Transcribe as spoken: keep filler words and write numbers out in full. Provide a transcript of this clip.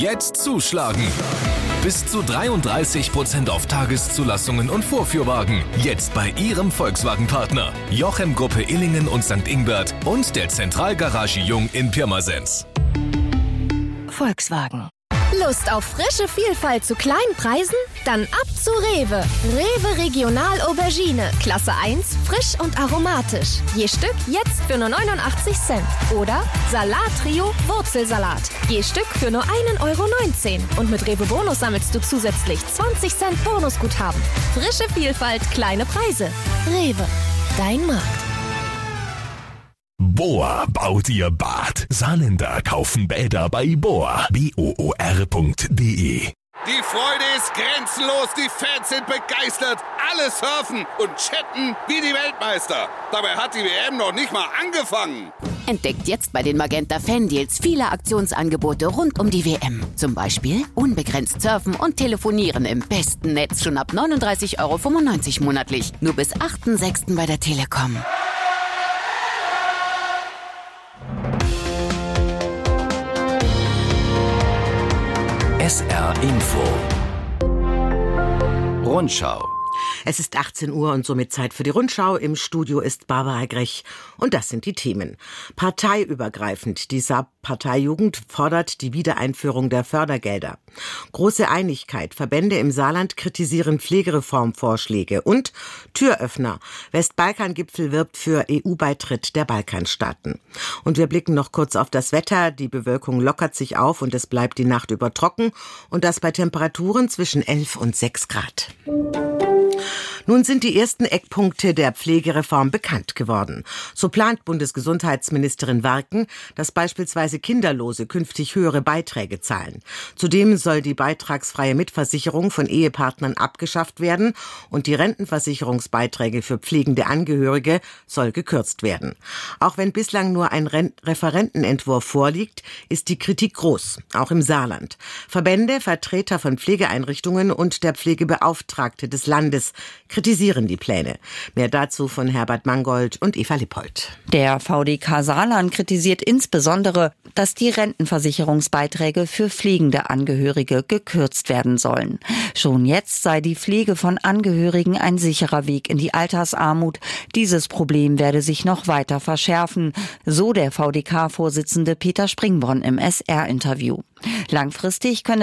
Jetzt zuschlagen. Bis zu dreiunddreißig Prozent auf Tageszulassungen und Vorführwagen. Jetzt bei Ihrem Volkswagen-Partner. Jochem Gruppe Illingen und Sankt Ingbert und der Zentralgarage Jung in Pirmasens. Volkswagen. Lust auf frische Vielfalt zu kleinen Preisen? Dann ab zu Rewe. Rewe Regional Aubergine. Klasse eins, frisch und aromatisch. Je Stück jetzt für nur neunundachtzig Cent. Oder Salat Trio Wurzelsalat. Je Stück für nur ein Euro neunzehn. Und mit Rewe Bonus sammelst du zusätzlich zwanzig Cent Bonusguthaben. Frische Vielfalt, kleine Preise. Rewe, dein Markt. Bohr baut ihr Bad. Saarländer kaufen Bäder bei Bohr. B O O R Punkt D E. Die Freude ist grenzenlos, die Fans sind begeistert. Alle surfen und chatten wie die Weltmeister. Dabei hat die W M noch nicht mal angefangen. Entdeckt jetzt bei den Magenta Fan Deals viele Aktionsangebote rund um die W M. Zum Beispiel unbegrenzt surfen und telefonieren im besten Netz schon ab neununddreißig Euro fünfundneunzig monatlich. Nur bis achten sechsten bei der Telekom. S R Info. Rundschau. Es ist achtzehn Uhr und somit Zeit für die Rundschau. Im Studio ist Barbara Grech und das sind die Themen. Parteiübergreifend. Die Saar-Parteijugend fordert die Wiedereinführung der Fördergelder. Große Einigkeit. Verbände im Saarland kritisieren Pflegereformvorschläge. Und Türöffner. Westbalkan-Gipfel wirbt für E U-Beitritt der Balkanstaaten. Und wir blicken noch kurz auf das Wetter. Die Bewölkung lockert sich auf und es bleibt die Nacht über trocken. Und das bei Temperaturen zwischen elf und sechs Grad. Nun sind die ersten Eckpunkte der Pflegereform bekannt geworden. So plant Bundesgesundheitsministerin Warken, dass beispielsweise Kinderlose künftig höhere Beiträge zahlen. Zudem soll die beitragsfreie Mitversicherung von Ehepartnern abgeschafft werden und die Rentenversicherungsbeiträge für pflegende Angehörige soll gekürzt werden. Auch wenn bislang nur ein Referentenentwurf vorliegt, ist die Kritik groß, auch im Saarland. Verbände, Vertreter von Pflegeeinrichtungen und der Pflegebeauftragte des Landes kritisieren die Pläne. Mehr dazu von Herbert Mangold und Eva Lippold. Der V D K Saarland kritisiert insbesondere, dass die Rentenversicherungsbeiträge für pflegende Angehörige gekürzt werden sollen. Schon jetzt sei die Pflege von Angehörigen ein sicherer Weg in die Altersarmut. Dieses Problem werde sich noch weiter verschärfen, so der V D K-Vorsitzende Peter Springbronn im S R-Interview. Langfristig könne